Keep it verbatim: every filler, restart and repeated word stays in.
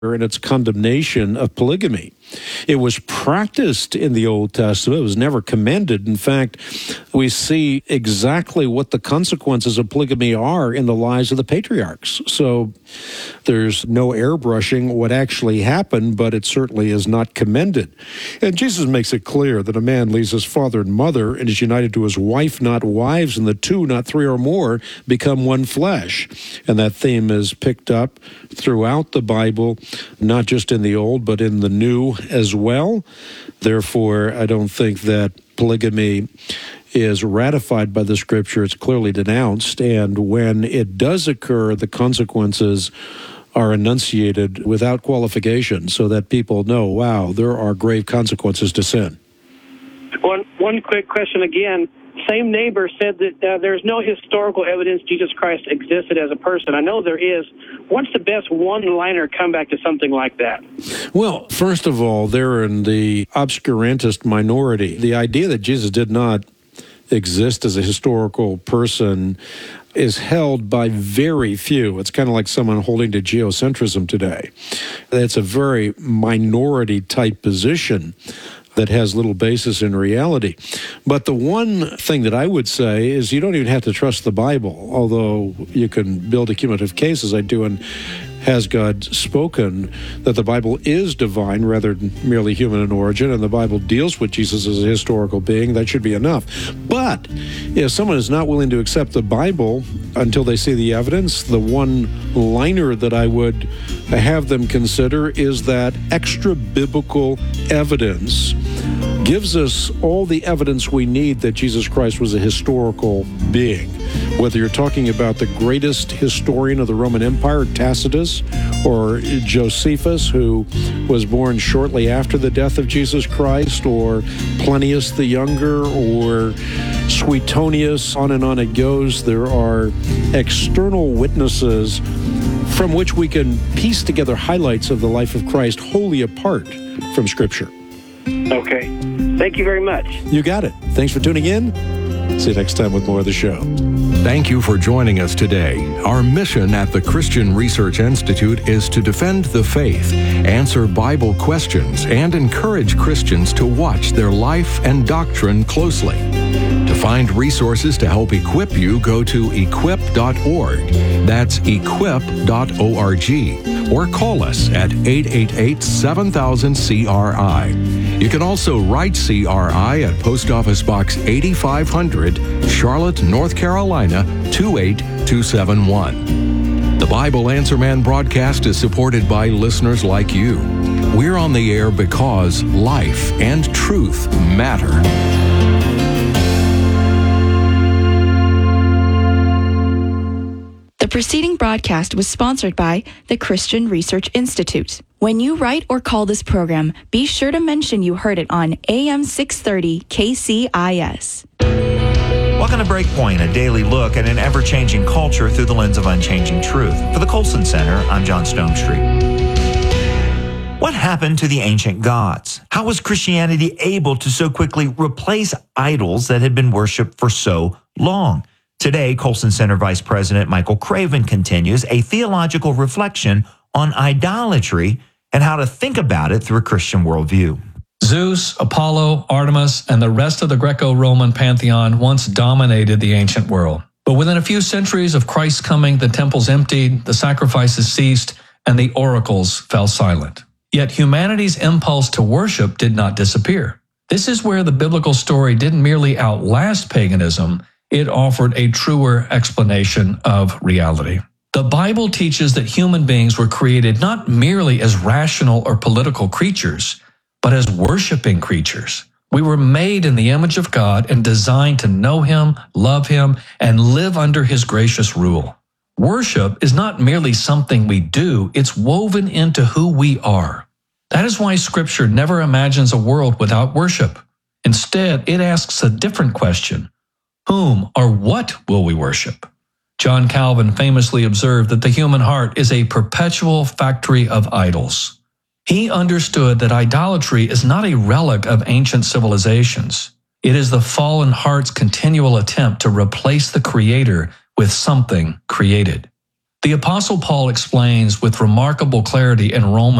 in its condemnation of polygamy. It was practiced in the Old Testament. It was never commended. In fact, we see exactly what the consequences of polygamy are in the lives of the patriarchs. So there's no airbrushing what actually happened, but it certainly is not commended. And Jesus makes it clear that a man leaves his father and mother and is united to his wife, not wives, and the two, not three or more, become one flesh. And that theme is picked up throughout the Bible, not just in the Old, but in the New as well. Therefore, I don't think that polygamy is ratified by the Scripture. It's clearly denounced, and when it does occur, the consequences are enunciated without qualification so that people know, wow, there are grave consequences to sin. One, one quick question again. Same neighbor said that uh, there's no historical evidence Jesus Christ existed as a person. I know there is. What's the best one-liner comeback to something like that? Well, first of all, they're in the obscurantist minority. The idea that Jesus did not exist as a historical person is held by very few. It's kind of like someone holding to geocentrism today. It's a very minority-type position that has little basis in reality. But the one thing that I would say is you don't even have to trust the Bible, although you can build a cumulative case, as I do in Has God Spoken, that the Bible is divine rather than merely human in origin, and the Bible deals with Jesus as a historical being. That should be enough. But if someone is not willing to accept the Bible until they see the evidence, the one-liner that I would have them consider is that extra-biblical evidence gives us all the evidence we need that Jesus Christ was a historical being. Whether you're talking about the greatest historian of the Roman Empire, Tacitus, or Josephus, who was born shortly after the death of Jesus Christ, or Plinius the Younger, or Suetonius, on and on it goes. There are external witnesses from which we can piece together highlights of the life of Christ wholly apart from Scripture. Okay. Thank you very much. You got it. Thanks for tuning in. See you next time with more of the show. Thank you for joining us today. Our mission at the Christian Research Institute is to defend the faith, answer Bible questions, and encourage Christians to watch their life and doctrine closely. To find resources to help equip you, go to equip dot org. That's equip dot org. Or call us at eight eight eight, seven thousand, C R I. You can also write C R I at Post Office Box eighty-five hundred, Charlotte, North Carolina, two eight two seven one. The Bible Answer Man broadcast is supported by listeners like you. We're on the air because life and truth matter. The preceding broadcast was sponsored by the Christian Research Institute. When you write or call this program, be sure to mention you heard it on A M six thirty K C I S. Welcome to Breakpoint, a daily look at an ever-changing culture through the lens of unchanging truth. For the Colson Center, I'm John Stonestreet. What happened to the ancient gods? How was Christianity able to so quickly replace idols that had been worshipped for so long? Today, Colson Center Vice President Michael Craven continues a theological reflection on idolatry and how to think about it through a Christian worldview. Zeus, Apollo, Artemis, and the rest of the Greco-Roman pantheon once dominated the ancient world. But within a few centuries of Christ's coming, the temples emptied, the sacrifices ceased, and the oracles fell silent. Yet humanity's impulse to worship did not disappear. This is where the biblical story didn't merely outlast paganism, it offered a truer explanation of reality. The Bible teaches that human beings were created not merely as rational or political creatures, but as worshiping creatures. We were made in the image of God and designed to know Him, love Him, and live under His gracious rule. Worship is not merely something we do, it's woven into who we are. That is why Scripture never imagines a world without worship. Instead, it asks a different question. Whom or what will we worship? John Calvin famously observed that the human heart is a perpetual factory of idols. He understood that idolatry is not a relic of ancient civilizations. It is the fallen heart's continual attempt to replace the Creator with something created. The Apostle Paul explains with remarkable clarity in Romans